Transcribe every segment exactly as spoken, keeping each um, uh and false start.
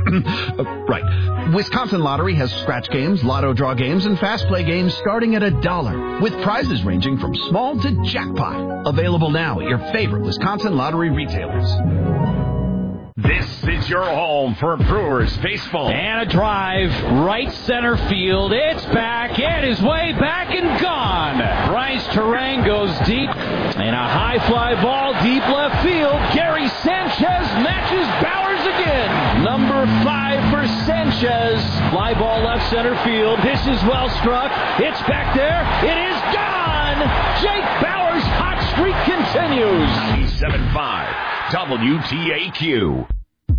uh, right. Wisconsin Lottery has scratch games, lotto draw games, and fast play games starting at a dollar, with prizes ranging from small to jackpot. Available now at your favorite Wisconsin Lottery retailers. This is your home for Brewers baseball. And a drive, right center field. It's back. It is way back and gone. Bryce Terang goes deep. And a high fly ball, deep left field. Gary Sanchez matches Bowers again. Number five for Sanchez. Fly ball left center field. This is well struck. It's back there. It is gone. Jake Bowers' hot streak continues. ninety-seven point five. W T A Q.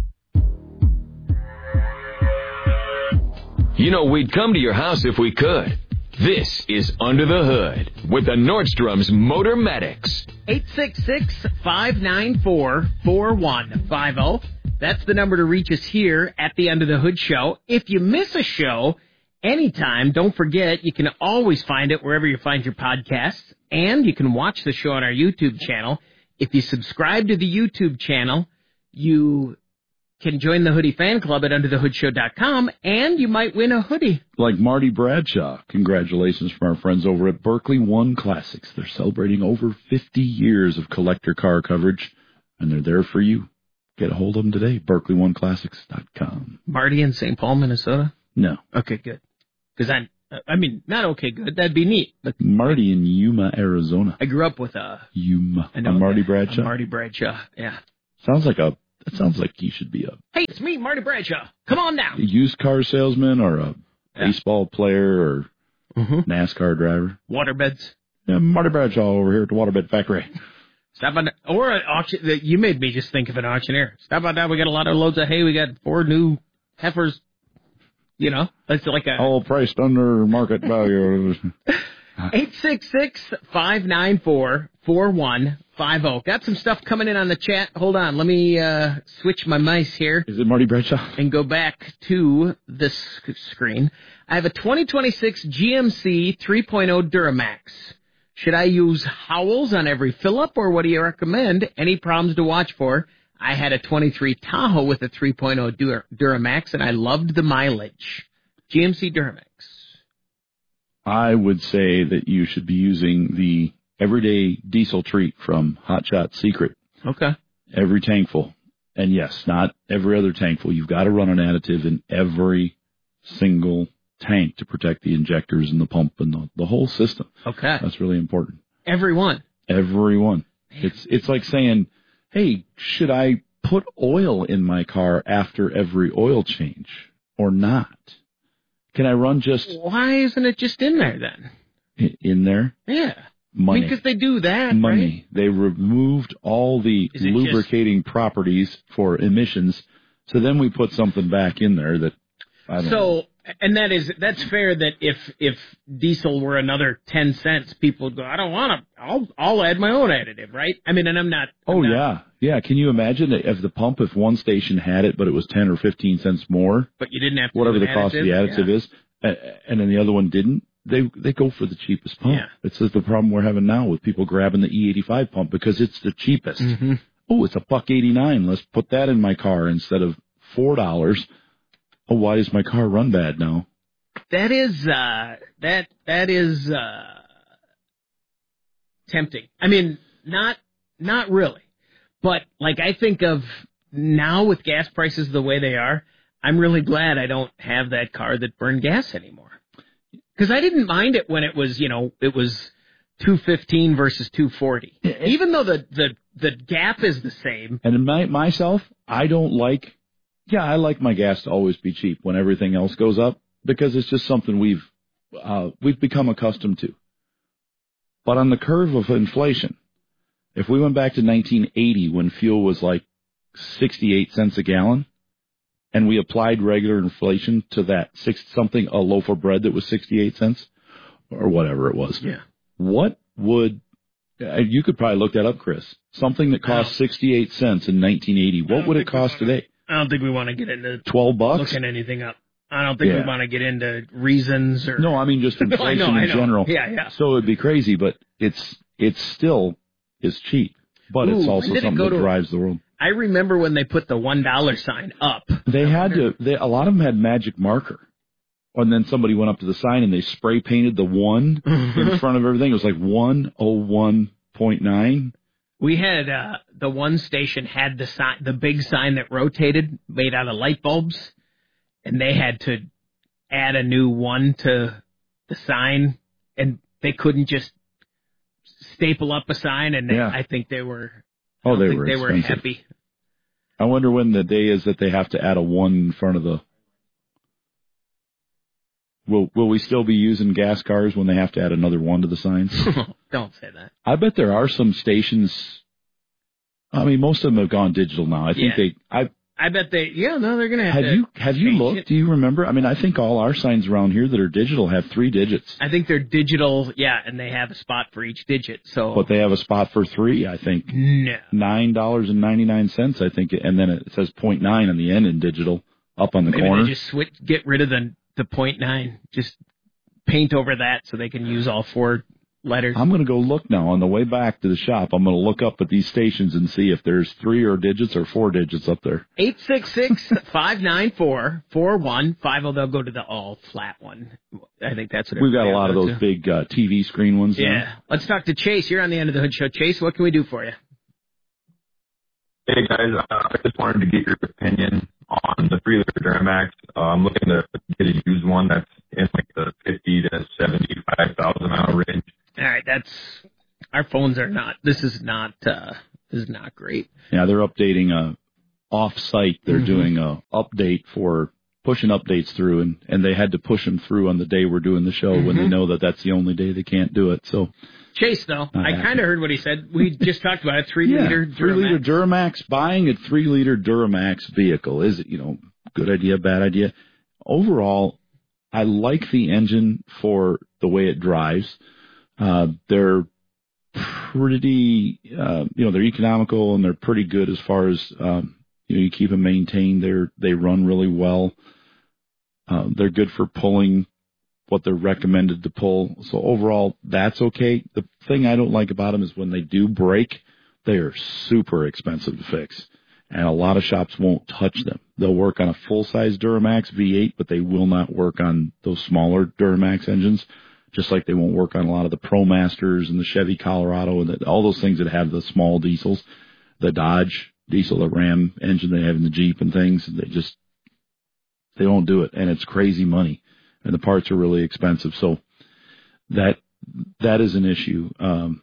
You know, we'd come to your house if we could. This is Under the Hood with the Nordstrom's Motor Medics. eight six six, five nine four, four one five zero. That's the number to reach us here at the Under the Hood show. If you miss a show anytime, don't forget, you can always find it wherever you find your podcasts, and you can watch the show on our YouTube channel. If you subscribe to the YouTube channel, you can join the Hoodie fan club at under the hood show dot com, and you might win a hoodie. Like Marty Bradshaw. Congratulations from our friends over at Berkeley One Classics. They're celebrating over fifty years of collector car coverage, and they're there for you. Get a hold of them today, berkeley one classics dot com. Marty in Saint Paul, Minnesota? No. Okay, good. Because I, I mean, not okay, good. That'd be neat. But Marty in Yuma, Arizona. I grew up with a Yuma. I know, a Marty yeah, Bradshaw. a Marty Bradshaw. Yeah. Sounds like a. That sounds like he should be a. Hey, it's me, Marty Bradshaw. Come on down. A used car salesman or a yeah. baseball player or mm-hmm. NASCAR driver. Waterbeds. Yeah, Marty Bradshaw over here at the Waterbed Factory. Stop on, or an auction. You made me just think of an auctioneer. Stop on down. We got a lot of loads of hay. We got four new heifers. You know, that's like a all priced under market value. eight six six, five nine four, four one five zero. Got some stuff coming in on the chat. Hold on. Let me uh, switch my mice here. Is it Marty Bradshaw? And go back to this screen. I have a twenty twenty-six G M C three point oh Duramax. Should I use Howells on every fill-up, or what do you recommend? Any problems to watch for? I had a twenty-three Tahoe with a three point oh Dur- Duramax, and I loved the mileage. G M C Duramax. I would say that you should be using the everyday diesel treat from Hot Shot Secret. Okay. Every tankful. And yes, not every other tankful. You've got to run an additive in every single tank to protect the injectors and the pump and the, the whole system. Okay. That's really important. Every one. Every one. It's it's like saying, hey, should I put oil in my car after every oil change or not? Can I run just... Why isn't it just in there then? In there? Yeah. Money. Because they do that, Money. Right? They removed all the lubricating just... properties for emissions, so then we put something back in there that, I don't so, know. And that is, that's fair that if, if diesel were another ten cents, people would go, I don't want to, I'll, I'll add my own additive, right? I mean, and I'm not. I'm oh, not, yeah. Yeah. Can you imagine if the pump, if one station had it, but it was ten or fifteen cents more? But you didn't have to whatever the additive, cost of the additive yeah. is, and then the other one didn't, they, they go for the cheapest pump. Yeah. It's the problem we're having now with people grabbing the E eighty-five pump because it's the cheapest. Mm-hmm. Oh, it's a buck eighty-nine. Let's put that in my car instead of four dollars. Oh, why does my car run bad now? That is, uh, that, that is, uh, tempting. I mean, not, not really. But, like, I think of now with gas prices the way they are, I'm really glad I don't have that car that burned gas anymore. Because I didn't mind it when it was, you know, it was two fifteen versus two forty. Even though the, the, the gap is the same. And in my, myself, I don't like, yeah, I like my gas to always be cheap when everything else goes up. Because it's just something we've uh, we've become accustomed to. But on the curve of inflation, if we went back to nineteen eighty when fuel was like sixty-eight cents a gallon, and we applied regular inflation to that six something a loaf of bread that was sixty-eight cents or whatever it was, yeah, what would uh, you could probably look that up, Chris? Something that cost sixty-eight cents in nineteen eighty, what would it cost today? I don't think we want to get into twelve bucks looking anything up. I don't think yeah. we want to get into reasons or... No, I mean just inflation no, I know, in I know. general. Yeah, yeah. So it'd be crazy, but it's it's still is cheap. But Ooh, it's also when did it something go that to, drives the world. I remember when they put the one dollar sign up. They had to. They, a lot of them had magic marker, and then somebody went up to the sign and they spray painted the one in front of everything. It was like one oh one point nine. We had uh, the one station had the sign, the big sign that rotated, made out of light bulbs, and they had to add a new one to the sign, and they couldn't just staple up a sign. And they, Yeah. I think they were. Oh, I they think were they were expensive. happy. I wonder when the day is that they have to add a one in front of the. Will Will we still be using gas cars when they have to add another one to the signs? Don't say that. I bet there are some stations. I mean, most of them have gone digital now. I think Yeah. they. I I bet they. Yeah, no, they're gonna have, have to. you have you change looked? it. Do you remember? I mean, I think all our signs around here that are digital have three digits, I think they're digital. Yeah, and they have a spot for each digit. So but they have a spot for three. I think no. nine dollars and ninety nine cents. I think, and then it says point nine on the end in digital up on the Maybe corner. they just switch, get rid of the the point nine. Just paint over that so they can use all four letters. I'm going to go look now on the way back to the shop. I'm going to look up at these stations and see if there's three or digits or four digits up there. eight six six, five nine four, four one five zero. They'll go to the all flat one. I think that's what We've got a everybody lot of will those do. big uh, T V screen ones. Yeah. Now. Let's talk to Chase. You're on the End of the Hood Show. Chase, what can we do for you? Hey guys, uh, I just wanted to get your opinion on the three liter Duramax. Uh, I'm looking to get a used one that's in like the fifty to seventy-five thousand mile range. All right, that's our phones are not. This is not. Uh, this is not great. Yeah, they're updating uh, off-site. They're Mhm. doing a update for pushing updates through, and, and they had to push them through on the day we're doing the show when they Mhm. know that that's the only day they can't do it. So Chase, though, I happy. kind of heard what he said. We just talked about it. Three yeah, liter. three liter Duramax. Buying a three liter Duramax vehicle is it you know good idea, bad idea? Overall, I like the engine for the way it drives. Uh, they're pretty, uh, you know, they're economical and they're pretty good as far as, um, you know, you keep them maintained. They're, they run really well. Uh, they're good for pulling what they're recommended to pull. So overall, that's okay. The thing I don't like about them is when they do break, they are super expensive to fix. And a lot of shops won't touch them. They'll work on a full-size Duramax V eight, but they will not work on those smaller Duramax engines, just like they won't work on a lot of the ProMasters and the Chevy Colorado and the, all those things that have the small diesels, the Dodge diesel, the Ram engine they have in the Jeep and things. They just, they won't do it. And it's crazy money. And the parts are really expensive. So that, that is an issue. Um,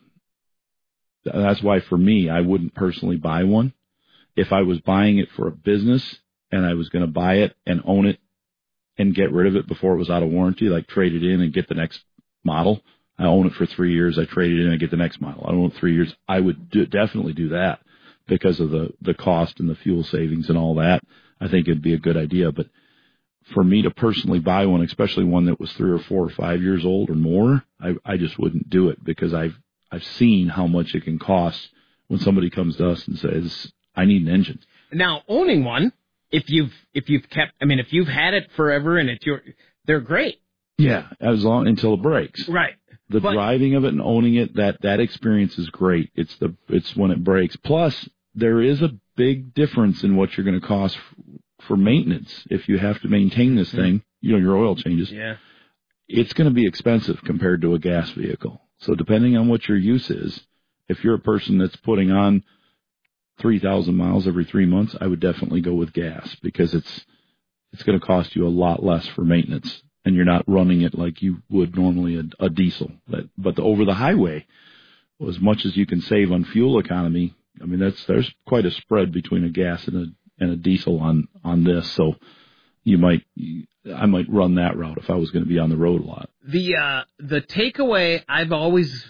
that's why for me, I wouldn't personally buy one. If I was buying it for a business and I was going to buy it and own it and get rid of it before it was out of warranty, like trade it in and get the next model, I own it for three years, I trade it in and get the next model. I own it three years. I would do, definitely do that because of the, the cost and the fuel savings and all that. I think it'd be a good idea. But for me to personally buy one, especially one that was three or four or five years old or more, I, I just wouldn't do it because I've, I've seen how much it can cost when somebody comes to us and says, I need an engine. Now, owning one, if you've if you've kept, I mean, if you've had it forever and it's your, they're great. Yeah, as long until it breaks. Right. The But- driving of it and owning it, that that experience is great. It's the it's when it breaks. Plus, there is a big difference in what you're going to cost f- for maintenance. If you have to maintain this thing, you know, your oil changes. Yeah. It's going to be expensive compared to a gas vehicle. So depending on what your use is, if you're a person that's putting on three thousand miles every three months, I would definitely go with gas because it's it's going to cost you a lot less for maintenance, and you're not running it like you would normally a, a diesel. But, but the, over the highway, well, as much as you can save on fuel economy, I mean that's there's quite a spread between a gas and a and a diesel on on this. So you might I might run that route if I was going to be on the road a lot. The uh, the takeaway I've always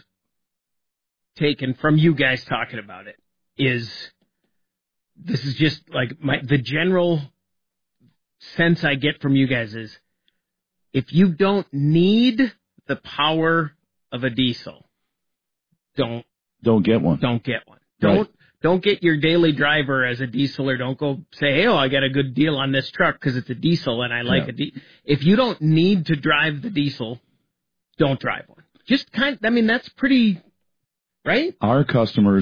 taken from you guys talking about it is this is just like my the general sense I get from you guys is if you don't need the power of a diesel, don't Don't get one. don't get one. Right. Don't don't get your daily driver as a diesel, or don't go say, hey, oh, I got a good deal on this truck because it's a diesel and I like Yeah. a diesel. If you don't need to drive the diesel, don't drive one. Just kind. I mean, that's pretty. Right? Our customers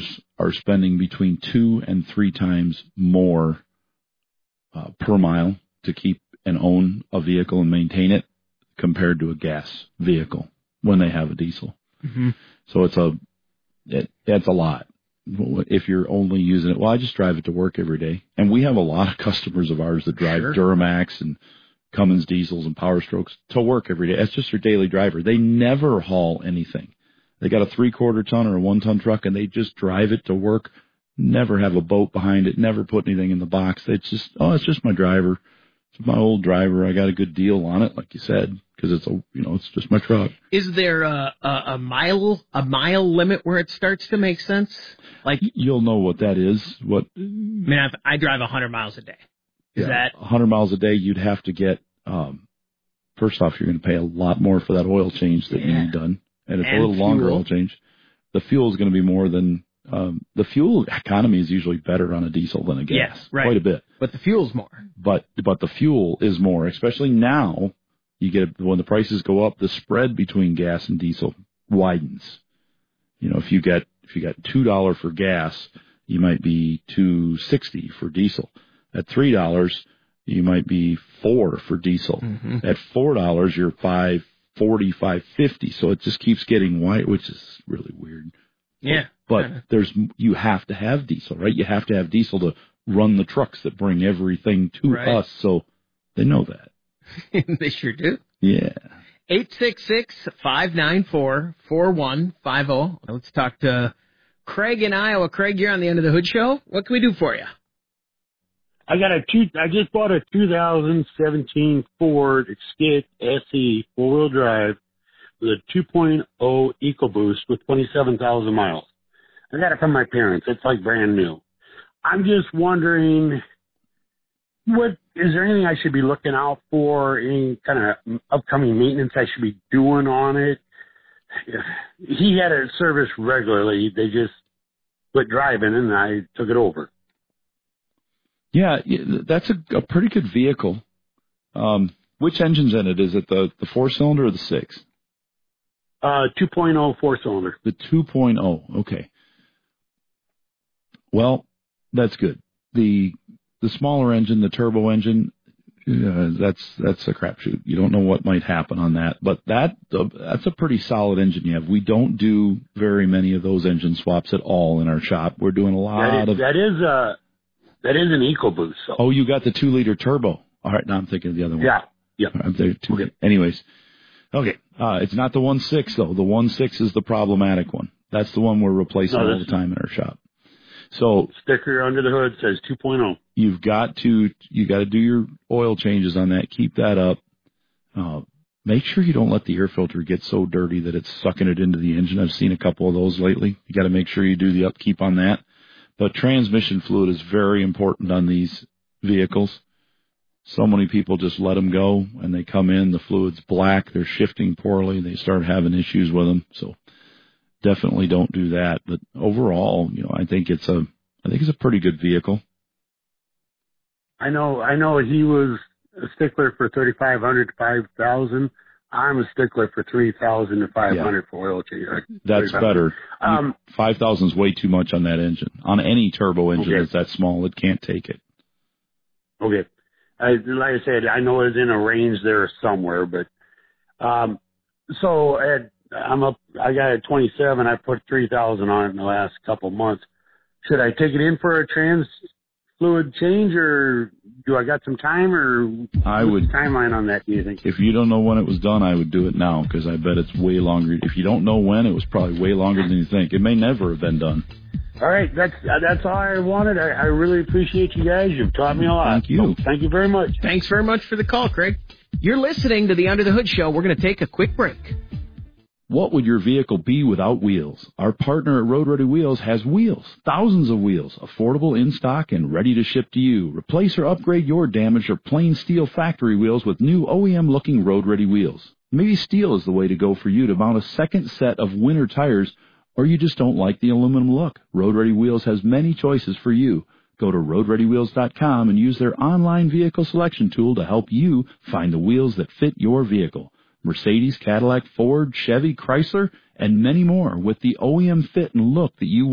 are spending between two and three times more uh, per mile to keep and own a vehicle and maintain it compared to a gas vehicle when they have a diesel. Mm-hmm. So it's a it, it's a lot if you're only using it. Well, I just drive it to work every day, and we have a lot of customers of ours that drive Sure. Duramax and Cummins diesels and Power Strokes to work every day. That's just their daily driver. They never haul anything. They got a three-quarter ton or a one-ton truck, and they just drive it to work. Never have a boat behind it. Never put anything in the box. It's just, oh, it's just my driver. It's my old driver. I got a good deal on it, like you said, because it's a, you know, it's just my truck. Is there a, a, a mile a mile limit where it starts to make sense? Like, You'll know what that is. What? I mean, I, I drive one hundred miles a day. Is yeah, that one hundred miles a day? You'd have to get. Um, first off, you're going to pay a lot more for that oil change that Yeah. you need done, and it's And a little longer fuel. oil change. The fuel is going to be more than um, the fuel economy is usually better on a diesel than a gas, Yes, right. quite a bit. but the fuel's more? But but the fuel is more, especially now. You get when the prices go up, the spread between gas and diesel widens. You know, if you get if you got two dollar for gas, you might be two sixty for diesel. At three dollars, you might be four for diesel. Mm-hmm. At four dollars, you're five forty, five fifty. So it just keeps getting white, which is really weird. Yeah. But there's you have to have diesel, right? You have to have diesel to run the trucks that bring everything to Right. us. So they know that. They sure do. Yeah. eight six six, five nine four, four one five zero. Let's talk to Craig in Iowa. Craig, you're on the End of the Hood Show. What can we do for you? I got a two. I just bought a two thousand seventeen Ford Escape S E four-wheel drive with a two point oh EcoBoost with twenty-seven thousand miles. I got it from my parents. It's like brand new. I'm just wondering, what is there anything I should be looking out for? Any kind of upcoming maintenance I should be doing on it? He had it serviced regularly. They just quit driving, and I took it over. Yeah, that's a, a pretty good vehicle. Um, which engine's in it? Is it the, the four-cylinder or the six? Uh, two point oh four-cylinder. The two point oh, okay. Well, that's good. The the smaller engine, the turbo engine, uh, that's that's a crapshoot. You don't know what might happen on that, but that uh, that's a pretty solid engine you have. We don't do very many of those engine swaps at all in our shop. We're doing a lot That is, of that is a that is an EcoBoost. So. Oh, you got the two liter turbo. All right, now I'm thinking of the other one. Yeah, yeah. I'm thinking two. Okay. Anyways, okay. Uh, it's not the one six though. The one six is the problematic one. That's the one we're replacing No, all the time in our shop. So Sticker under the hood says two point oh. you've got to you got to do your oil changes on that. Keep that up. Uh, make sure you don't let the air filter get so dirty that it's sucking it into the engine. I've seen a couple of those lately. You got to make sure you do the upkeep on that. But transmission fluid is very important on these vehicles. So many people just let them go, and they come in, the fluid's black, they're shifting poorly, they start having issues with them. So definitely don't do that. But overall, you know, I think it's a I think it's a pretty good vehicle. I know, I know he was a stickler for thirty-five hundred to five thousand. I'm a stickler for three thousand to five hundred yeah. for oil change. That's better. Um, five thousand is way too much on that engine. On any turbo engine okay. that's that small, it can't take it. Okay. I, like I said, I know it's in a range there somewhere, but, um, so at, I'm up, I got a twenty-seven. I put three thousand on it in the last couple of months. Should I take it in for a trans fluid change, or do I got some time, or I what's would the timeline on that, do you think? If you don't know when it was done, I would do it now, because I bet it's way longer. If you don't know when, it was probably way longer than you think. It may never have been done. All right, that's uh, that's all I wanted. I, I really appreciate you guys. You've taught me a lot. Thank you. So, thank you very much. Thanks very much for the call, Craig. You're listening to the Under the Hood Show. We're going to take a quick break. What would your vehicle be without wheels? Our partner at Road Ready Wheels has wheels, thousands of wheels, affordable in stock and ready to ship to you. Replace or upgrade your damaged or plain steel factory wheels with new O E M-looking Road Ready wheels. Maybe steel is the way to go for you to mount a second set of winter tires, or you just don't like the aluminum look. Road Ready Wheels has many choices for you. Go to road ready wheels dot com and use their online vehicle selection tool to help you find the wheels that fit your vehicle. Mercedes, Cadillac, Ford, Chevy, Chrysler, and many more with the O E M fit and look that you want.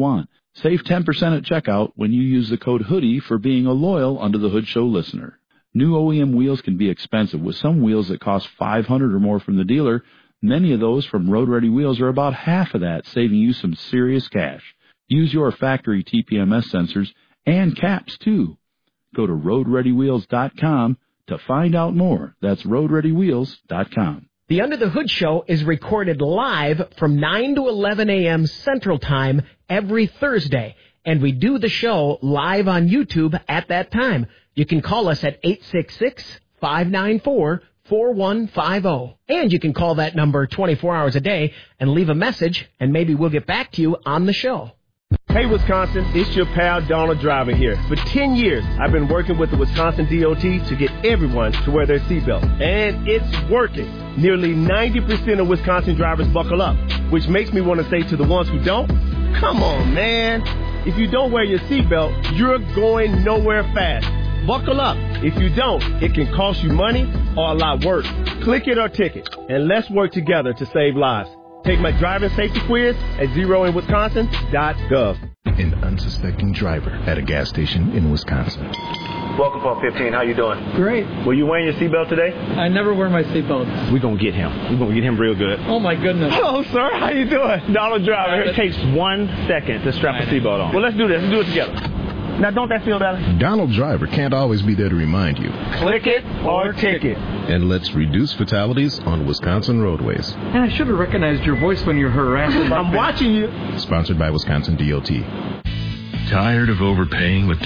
Save ten percent at checkout when you use the code HOODIE for being a loyal Under the Hood Show listener. New O E M wheels can be expensive, with some wheels that cost five hundred dollars or more from the dealer. Many of those from Road Ready Wheels are about half of that, saving you some serious cash. Use your factory T P M S sensors and caps, too. Go to road ready wheels dot com to find out more. That's road ready wheels dot com. The Under the Hood Show is recorded live from nine to eleven a.m. Central Time every Thursday, and we do the show live on YouTube at that time. You can call us at eight six six, five nine four, four one five zero, and you can call that number twenty-four hours a day and leave a message, and maybe we'll get back to you on the show. Hey, Wisconsin, it's your pal Donald Driver here. For ten years, I've been working with the Wisconsin D O T to get everyone to wear their seatbelt, and it's working. Nearly ninety percent of Wisconsin drivers buckle up, which makes me want to say to the ones who don't, come on, man. If you don't wear your seatbelt, you're going nowhere fast. Buckle up. If you don't, it can cost you money or a lot worse. Click it or ticket, and let's work together to save lives. Take my driving safety quiz at zero in wisconsin dot gov. An unsuspecting driver at a gas station in Wisconsin. Welcome, Paul fifteen. How you doing? Great. Were you wearing your seatbelt today? I never wear my seatbelt. We're going to get him. We're going to get him real good. Oh, my goodness. Hello, sir. How you doing? Donald Driver. It takes one second to strap a seatbelt on. Well, let's do this. Let's do it together. Now, don't that feel better? Donald Driver can't always be there to remind you. Click it or ticket. And let's reduce fatalities on Wisconsin roadways. And I should have recognized your voice when you're harassed. I'm watching you. Sponsored by Wisconsin D O T. Tired of overpaying with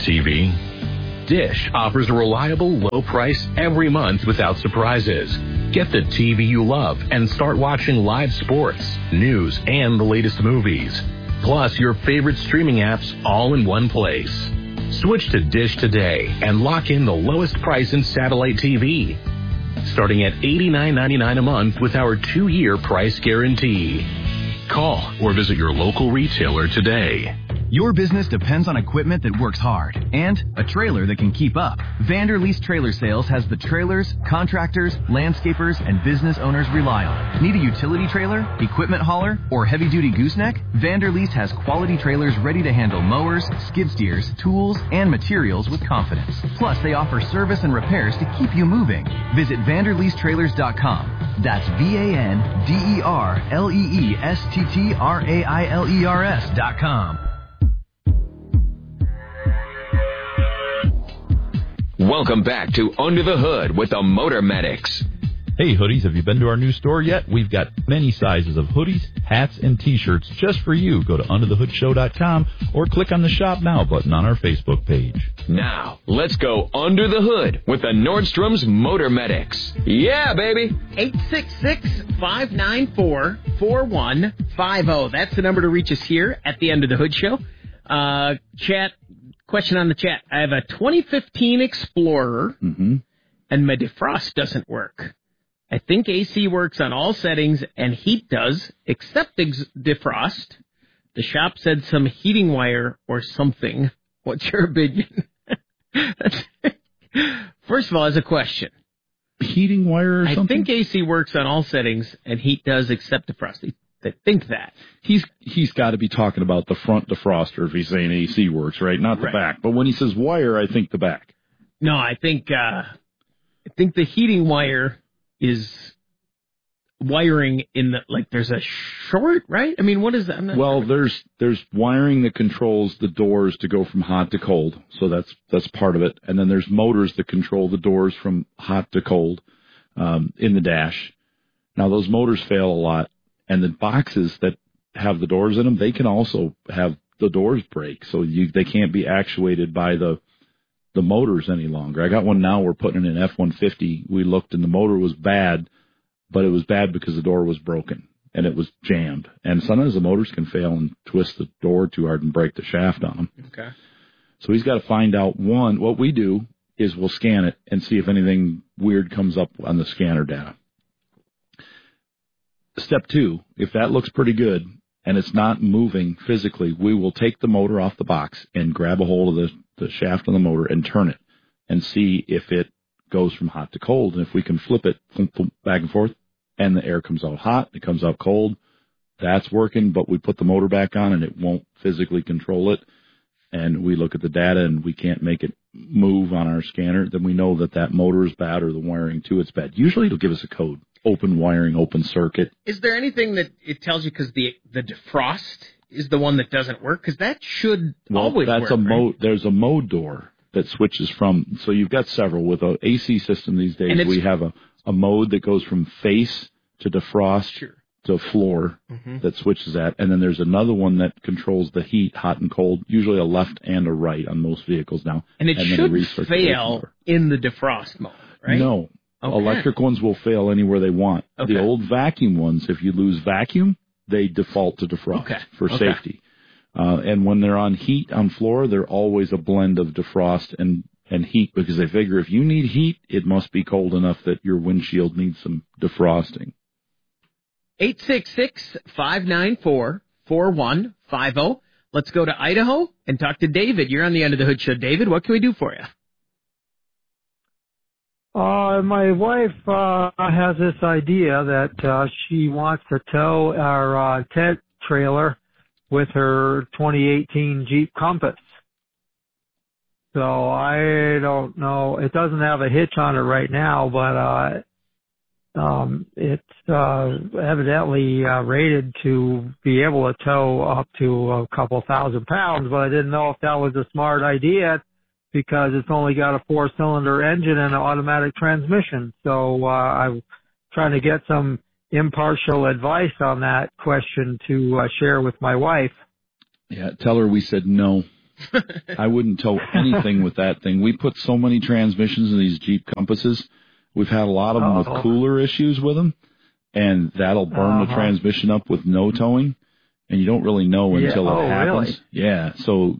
DirecTV? Dish offers a reliable, low price every month without surprises. Get the T V you love and start watching live sports, news, and the latest movies. Plus your favorite streaming apps all in one place. Switch to Dish today and lock in the lowest price in satellite T V. Starting at eighty-nine ninety-nine a month with our two-year price guarantee. Call or visit your local retailer today. Your business depends on equipment that works hard and a trailer that can keep up. Vanderleest Trailer Sales has the trailers, contractors, landscapers, and business owners rely on. Need a utility trailer, equipment hauler, or heavy-duty gooseneck? Vanderleest has quality trailers ready to handle mowers, skid steers, tools, and materials with confidence. Plus, they offer service and repairs to keep you moving. Visit vanderleest trailers dot com. That's V A N D E R L E E S T T R A I L E R S dot com. Welcome back to Under the Hood with the Motor Medics. Hey, hoodies, have you been to our new store yet? We've got many sizes of hoodies, hats, and T-shirts just for you. Go to under the hood show dot com or click on the Shop Now button on our Facebook page. Now, let's go under the hood with the Nordstrom's Motor Medics. Yeah, baby. eight six six, five nine four, four one five zero. That's the number to reach us here at the Under the Hood Show. Uh, chat. Question on the chat. I have a twenty fifteen Explorer, mm-hmm. and my defrost doesn't work. I think A C works on all settings, and heat does, except ex- defrost. The shop said some heating wire or something. What's your opinion? First of all, as a question. Heating wire or something? I think A C works on all settings, and heat does, except defrost. I think that. He's he's got to be talking about the front defroster if he's saying A C works, right? Not the right. back. But when he says wire, I think the back. No, I think uh, I think the heating wire is wiring in the, like, there's a short, right? I mean, what is that? I'm not well, sure. there's there's wiring that controls the doors to go from hot to cold, so that's that's part of it. And then there's motors that control the doors from hot to cold um, in the dash. Now, those motors fail a lot. And the boxes that have the doors in them, they can also have the doors break, so you, they can't be actuated by the the motors any longer. I got one now. We're putting in an F one fifty. We looked, and the motor was bad, but it was bad because the door was broken, and it was jammed. And sometimes the motors can fail and twist the door too hard and break the shaft on them. Okay. So he's got to find out, one, what we do is we'll scan it and see if anything weird comes up on the scanner data. Step two, if that looks pretty good and it's not moving physically, we will take the motor off the box and grab a hold of the, the shaft on the motor and turn it and see if it goes from hot to cold. And if we can flip it back and forth and the air comes out hot, it comes out cold, that's working, but we put the motor back on and it won't physically control it, and we look at the data and we can't make it move on our scanner, then we know that that motor is bad or the wiring to it's bad. Usually it'll give us a code. Open wiring, open circuit. Is there anything that it tells you because the the defrost is the one that doesn't work? Because that should well, always that's work, a right? mode. There's a mode door that switches from. So you've got several with a A C system these days. We have a, a mode that goes from face to defrost sure. to floor mm-hmm. that switches that, and then there's another one that controls the heat, hot and cold. Usually a left and a right on most vehicles now. And it and should fail in the defrost mode, right? No. Okay. Electric ones will fail anywhere they want. Okay. The old vacuum ones, if you lose vacuum, they default to defrost okay. for okay. safety. Uh, and when they're on heat on floor, they're always a blend of defrost and, and heat because they figure if you need heat, it must be cold enough that your windshield needs some defrosting. eight six six, five nine four, four one five zero. Let's go to Idaho and talk to David. You're on the Under the Hood Show. David, what can we do for you? Uh, my wife, uh, has this idea that, uh, she wants to tow our, uh, tent trailer with her twenty eighteen Jeep Compass. So I don't know. It doesn't have a hitch on it right now, but, uh, um, it's, uh, evidently, uh, rated to be able to tow up to a couple thousand pounds, but I didn't know if that was a smart idea, because it's only got a four-cylinder engine and an automatic transmission. So uh, I'm trying to get some impartial advice on that question to uh, share with my wife. Yeah, tell her we said no. I wouldn't tow anything with that thing. We put so many transmissions in these Jeep Compasses. We've had a lot of them Uh-oh. with cooler issues with them, and that'll burn Uh-huh. the transmission up with no towing. And you don't really know Yeah. until Oh, it happens. really? Yeah, so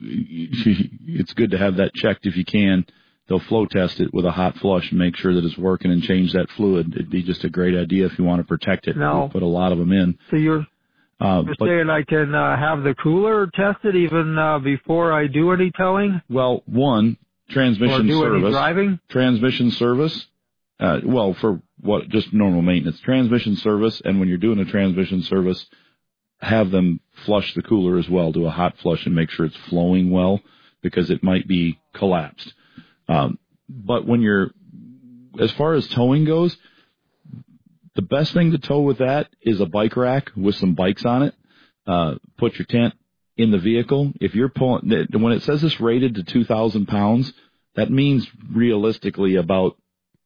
it's good to have that checked if you can. They'll flow test it with a hot flush and make sure that it's working and change that fluid. It'd be just a great idea if you want to protect it. No. We put a lot of them in. So you're, Uh, you're but, saying I can uh, have the cooler tested even uh, before I do any towing? well, one, transmission Or do service. any driving? Transmission service. Uh, well, for what, just normal maintenance. Transmission service, and when you're doing a transmission service, have them flush the cooler as well, do a hot flush and make sure it's flowing well because it might be collapsed. Um, but when you're, as far as towing goes, the best thing to tow with that is a bike rack with some bikes on it. Uh, put your tent in the vehicle. If you're pulling, when it says it's rated to two thousand pounds, that means realistically about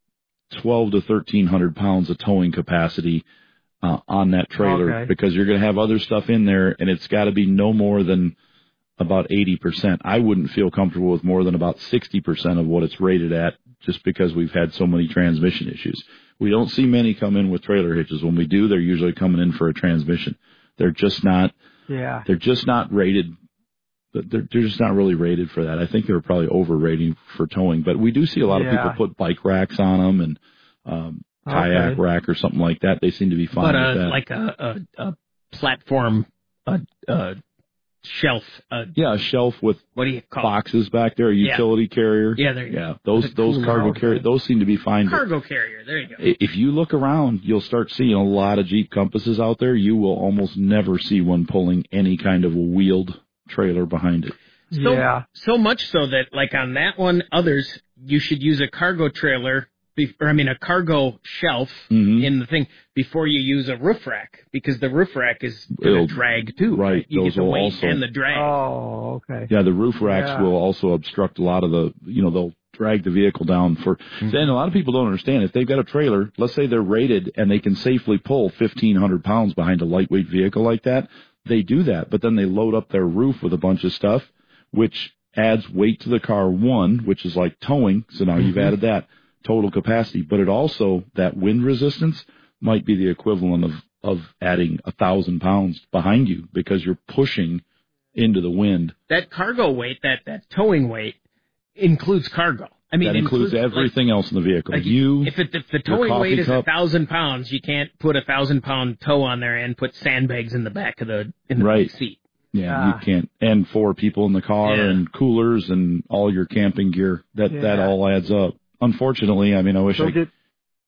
twelve to thirteen hundred pounds of towing capacity Uh, on that trailer Okay. because you're going to have other stuff in there, and it's got to be no more than about eighty percent. I wouldn't feel comfortable with more than about sixty percent of what it's rated at just because we've had so many transmission issues. We don't see many come in with trailer hitches. When we do, they're usually coming in for a transmission. They're just not, Yeah. they're just not rated. They're, they're just not really rated for that. I think they were probably overrating for towing, but we do see a lot Yeah. of people put bike racks on them and, um, kayak Okay. rack or something like that. They seem to be fine But with uh, that. like a, a, a platform, a, a shelf. A, yeah, a shelf with what do you call boxes back there, a Yeah. utility carrier. Yeah, there you yeah, go. those With a those cooler. cargo Okay. carrier, those seem to be it? fine. Cargo carrier. There you go. If you look around, you'll start seeing a lot of Jeep Compasses out there. You will almost never see one pulling any kind of a wheeled trailer behind it. So, Yeah. so much so that, like on that one, others, you should use a cargo trailer, be, or I mean a cargo shelf Mhm. in the thing before you use a roof rack, because the roof rack is going It'll- to drag too. right, You those get the will weight also- and the drag. Oh, okay. Yeah, the roof racks Yeah. will also obstruct a lot of the, you know, they'll drag the vehicle down for, Mm-hmm. then a lot of people don't understand, if they've got a trailer, let's say they're rated and they can safely pull fifteen hundred pounds behind a lightweight vehicle like that, they do that, but then they load up their roof with a bunch of stuff, which adds weight to the car, one, which is like towing, so now you've Mhm. added that total capacity, but it also, that wind resistance might be the equivalent of, of adding a thousand pounds behind you because you're pushing into the wind. That cargo weight, that, that towing weight, includes cargo. I mean, that includes, like- everything else in the vehicle. Like you, if, it, if the your towing coffee weight is a cup. thousand pounds, you can't put a thousand pound tow on there and put sandbags in the back of the in the Right. back seat. Yeah, Ah. you can't. And four people in the car Yeah. and coolers and all your camping gear. That that Yeah. all adds up. Unfortunately, I mean, I wish So I did,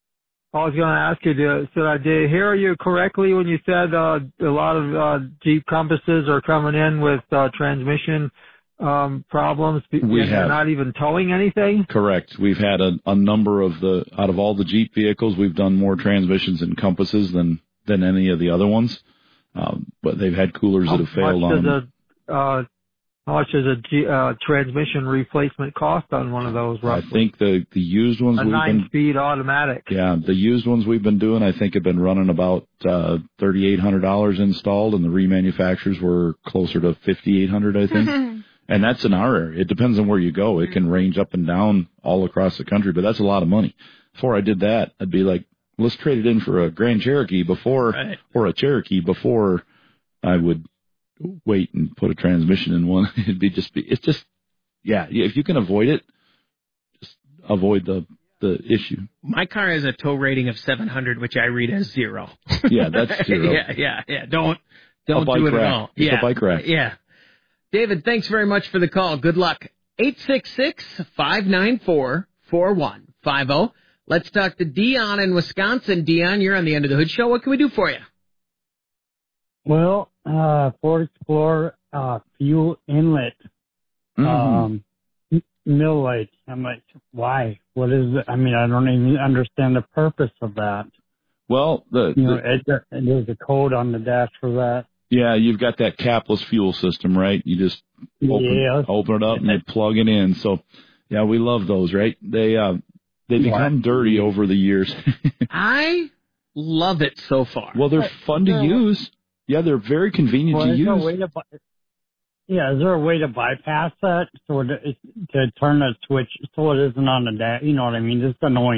I was going to ask you, did, did I did I hear you correctly when you said uh, a lot of uh, Jeep Compasses are coming in with uh, transmission um, problems? We and have. They're not even towing anything? Correct. We've had a, a number of the, out of all the Jeep vehicles, we've done more transmissions and Compasses than, than any of the other ones. Um, but they've had coolers How that have failed much on does them. a, uh, How much does a G, uh, transmission replacement cost on one of those, roughly? I think the, the used ones A we've been... nine-speed automatic. Yeah, the used ones we've been doing, I think, have been running about uh, thirty-eight hundred dollars installed, and the remanufacturers were closer to fifty-eight hundred dollars, I think. And that's in our area. It depends on where you go. It can range up and down all across the country, but that's a lot of money. Before I did that, I'd be like, let's trade it in for a Grand Cherokee before, right. or a Cherokee before I would wait and put a transmission in one. It'd be just, be, it's just, yeah, if you can avoid it, just avoid the, the issue. My car has a tow rating of seven hundred, which I read as zero. Yeah, that's zero. yeah, yeah, yeah. Don't, don't a do it rack. at all. It's yeah. a bike rack. Yeah. David, thanks very much for the call. Good luck. eight six six, five nine four, four one five zero. Let's talk to Dion in Wisconsin. Dion, you're on the End of the Hood Show. What can we do for you? Well, uh, Ford Explorer, uh, fuel inlet, Mm-hmm. um, mill light. I'm like, why? What is it? I mean, I don't even understand the purpose of that. Well, the, You know, the it, there's a code on the dash for that. yeah, you've got that capless fuel system, right? You just open, Yes. open it up and they plug it in. So, yeah, we love those, right? They uh, they become What? dirty over the years. I love it so far. Well, they're fun to use. Yeah, they're very convenient Well, to is use. there a way to by- yeah, is there a way to bypass that so it, to turn the switch so it isn't on the dash? You know what I mean? It's annoying.